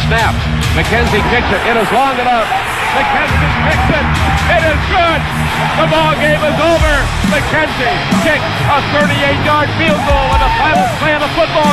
snap. McKenzie kicks it. It is long enough. McKenzie kicks it. It is good. The ball game is over. McKenzie kicks a 38-yard field goal in the final play of the football